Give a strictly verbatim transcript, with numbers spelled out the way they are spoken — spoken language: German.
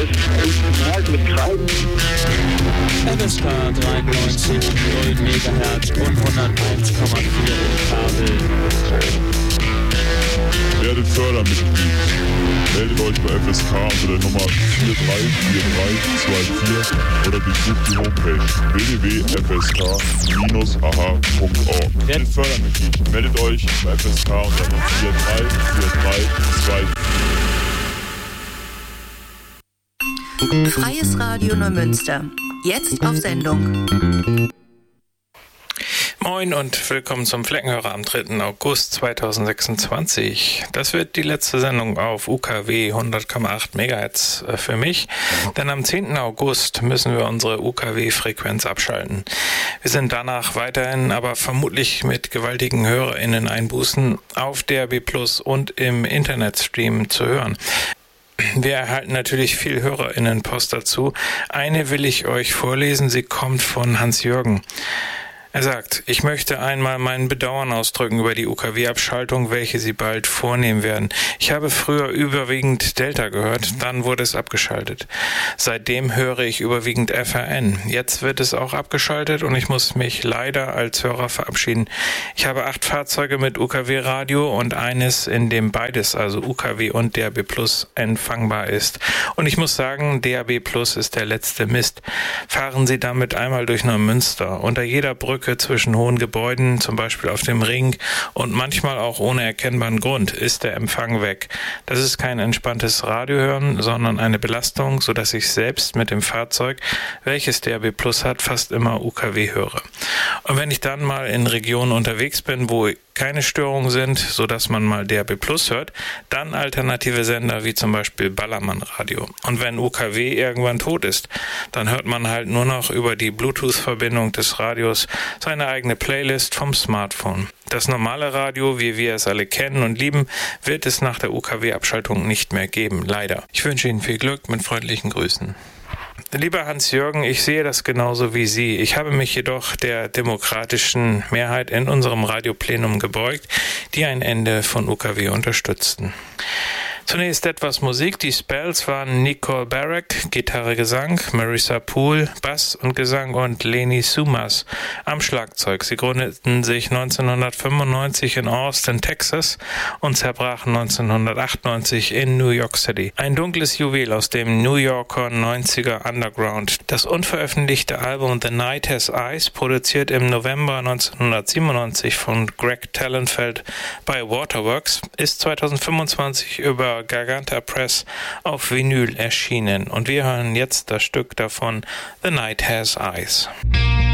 Original mit Kreiden. F S K dreiundneunzig Komma null Megahertz und hunderteins Komma vier im Kabel. Werdet Fördermitglied. Meldet euch bei F S K unter der Nummer vier drei vier drei zwei vier oder besucht die Homepage w w w punkt f s k dash a h punkt org. Werdet Fördermitglied. Meldet euch bei F S K unter der Nummer vier drei vier drei zwei vier. Freies Radio Neumünster. Jetzt auf Sendung. Moin und willkommen zum Fleckenhörer am dritten August zweitausendsechsundzwanzig. Das wird die letzte Sendung auf U K W hundert Komma acht Megahertz für mich, denn am zehnten August müssen wir unsere U K W-Frequenz abschalten. Wir sind danach weiterhin, aber vermutlich mit gewaltigen HörerInnen-Einbußen auf D A B Plus und im Internetstream zu hören. Wir erhalten natürlich viel HörerInnen-Post dazu. Eine will ich euch vorlesen, sie kommt von Hans-Jürgen. Er sagt, ich möchte einmal mein Bedauern ausdrücken über die U K W-Abschaltung, welche Sie bald vornehmen werden. Ich habe früher überwiegend Delta gehört, dann wurde es abgeschaltet. Seitdem höre ich überwiegend F R N. Jetzt wird es auch abgeschaltet und ich muss mich leider als Hörer verabschieden. Ich habe acht Fahrzeuge mit U K W-Radio und eines, in dem beides, also U K W und D A B Plus, empfangbar ist. Und ich muss sagen, D A B Plus ist der letzte Mist. Fahren Sie damit einmal durch Neumünster. Unter jeder Brücke zwischen hohen Gebäuden, zum Beispiel auf dem Ring und manchmal auch ohne erkennbaren Grund, ist der Empfang weg. Das ist kein entspanntes Radiohören, sondern eine Belastung, sodass ich selbst mit dem Fahrzeug, welches D A B Plus hat, fast immer U K W höre. Und wenn ich dann mal in Regionen unterwegs bin, wo keine Störungen sind, sodass man mal D A B Plus hört, dann alternative Sender wie zum Beispiel Ballermann Radio. Und wenn U K W irgendwann tot ist, dann hört man halt nur noch über die Bluetooth-Verbindung des Radios seine eigene Playlist vom Smartphone. Das normale Radio, wie wir es alle kennen und lieben, wird es nach der U K W-Abschaltung nicht mehr geben, leider. Ich wünsche Ihnen viel Glück, mit freundlichen Grüßen. Lieber Hans-Jürgen, ich sehe das genauso wie Sie. Ich habe mich jedoch der demokratischen Mehrheit in unserem Radioplenum gebeugt, die ein Ende von U K W unterstützten. Zunächst etwas Musik. Die Spells waren Nicole Barrack, Gitarre, Gesang, Marissa Poole, Bass und Gesang und Leni Sumas am Schlagzeug. Sie gründeten sich neunzehnhundertfünfundneunzig in Austin, Texas und zerbrachen neunzehnhundertachtundneunzig in New York City. Ein dunkles Juwel aus dem New Yorker neunziger Underground. Das unveröffentlichte Album The Night Has Eyes, produziert im November neunzehnhundertsiebenundneunzig von Greg Tallenfeld bei Waterworks, ist zweitausendfünfundzwanzig über Garganta Press auf Vinyl erschienen und wir hören jetzt das Stück davon, The Night Has Eyes.